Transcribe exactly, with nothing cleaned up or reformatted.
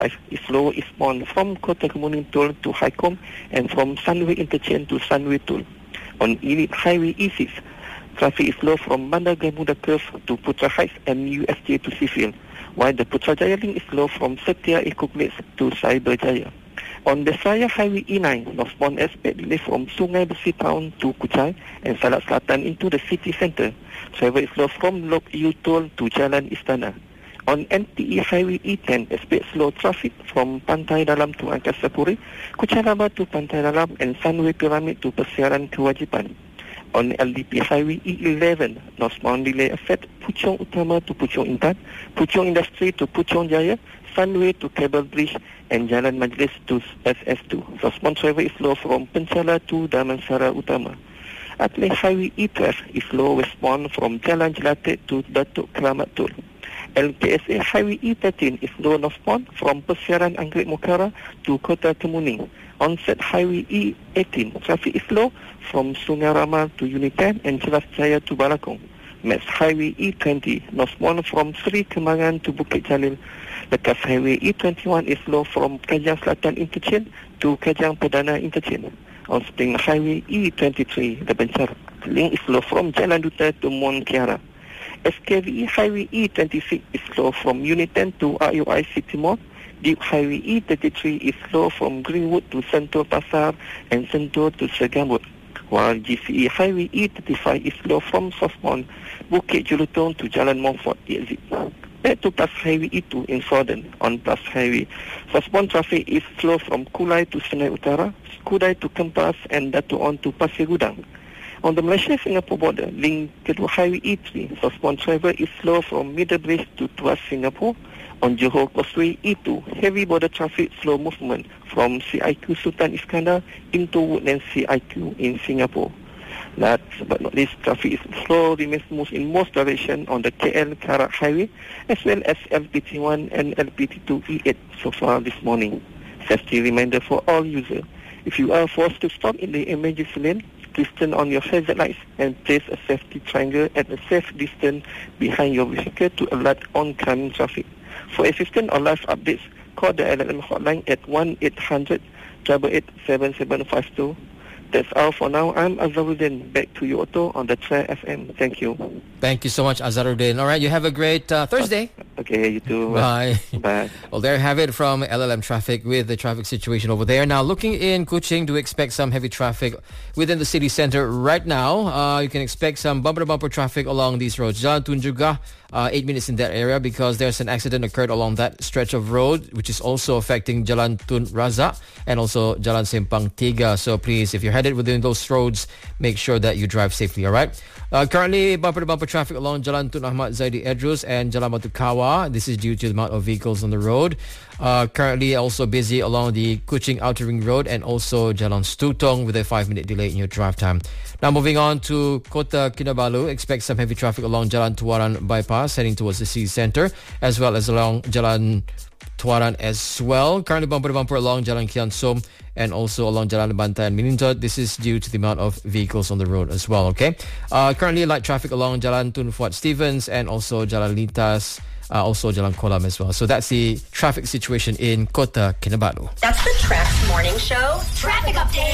is slow is on from Kota Kemuning Toll to Highcombe and from Sunway Interchange to Sunway Toll. On Elite Highway E six, traffic is slow from Bandar Gamuda Curve to Putra Heights and U S J to Seafield, while the Putrajaya link is slow from Setia Eco-Place to Cyberjaya. On Besraya Highway E nine, northbound expect delay from Sungai Besi Town to Kuchai and Salak Selatan into the city centre. Travel is slow from Lok U Toll to Jalan Istana. On N T E Highway E ten, expect slow traffic from Pantai Dalam to Angkasa Puri, Kuchai Laba to Pantai Dalam and Sunway Pyramid to Persiaran Kewajipan. On L D P Highway E eleven, northbound delay affect Puchong Utama to Puchong Intan, Puchong Industry to Puchong Jaya, Sunway to Cable Bridge and Jalan Majlis to S S two. Southbound travel is slow from Penchala to Damansara Utama. Atleh Highway E twelve is slow westbound from Jalan Jelatik to Datuk Keramat Toll. L K S A Highway E thirteen is slow northbound from Persiaran Anggrek Mokara to Kota Kemuning. Onset Highway E eighteen, traffic is slow from Sungai Ramal to Unitem and Ceras Jaya to Balakong. Max Highway E twenty, northbound from Sri Kembangan to Bukit Jalil. Lekas Highway E twenty-one is slow from Kajang Selatan Interchange to Kajang Perdana Interchange. On Spring Highway E twenty-three, the Bencar link is slow from Jalan Duta to Mont Kiara. S K V E Highway E twenty-six is slow from Unit ten to R U I City Mall. Deep Highway E thirty-three is slow from Greenwood to Sentul Pasar and Sentul to Segambut, while G C E Highway E thirty-five is slow from southbound Bukit Jelutong to Jalan Montfort exit. Back to Plus Highway E two in Southern. On Plus Highway, southbound traffic is slow from Kulai to Senai Utara, Kudai to Kempas and Datu On to Pasir Gudang. On the Malaysia-Singapore border, link Kedua Highway E three, southbound travel is slow from Middle Bridge to Tuas, Singapore. On Johor Causeway E two, heavy border traffic slow movement from C I Q Sultan Iskandar into Woodland C I Q in Singapore. Last but not least, traffic is slow, remains smooth in most directions on the K L Karak Highway, as well as L P T one and L P T two E eight so far this morning. Safety reminder for all users. If you are forced to stop in the emergency lane, please turn on your hazard lights and place a safety triangle at a safe distance behind your vehicle to alert oncoming traffic. For assistance or live updates, call the L L M hotline at one eight hundred, eight eight eight, seven seven five two. That's all for now. I'm Azharuddin. Back to you, Otto, on the Trail F M. Thank you. Thank you so much, Azharuddin. All right, you have a great uh, Thursday. Okay, you too. Bye. Bye. Well, there you have it from L L M Traffic with the traffic situation over there. Now, looking in Kuching, do expect some heavy traffic within the city centre right now. Uh, you can expect some bumper-to-bumper traffic along these roads. Jalan Tun Juga, uh, eight minutes in that area because there's an accident occurred along that stretch of road, which is also affecting Jalan Tun Razak and also Jalan Sempang Tiga. So please, if you're headed within those roads, make sure that you drive safely, all right? Uh, currently, bumper-to-bumper traffic along Jalan Tun Ahmad Zaidi Edrus and Jalan Batu Kawa. This is due to the amount of vehicles on the road. Uh, currently, also busy along the Kuching Outer Ring Road and also Jalan Stutong with a five-minute delay in your drive time. Now, moving on to Kota Kinabalu, expect some heavy traffic along Jalan Tuaran Bypass heading towards the city centre, as well as along Jalan Tuaran as well. Currently bumper-to-bumper along Jalan Kian Som and also along Jalan Bantai and Minintot. This is due to the amount of vehicles on the road as well, okay? Uh, currently light traffic along Jalan Tun Fuad Stevens and also Jalan Lintas, uh, also Jalan Kolam as well. So that's the traffic situation in Kota Kinabalu. That's the Trax Morning Show Traffic Update.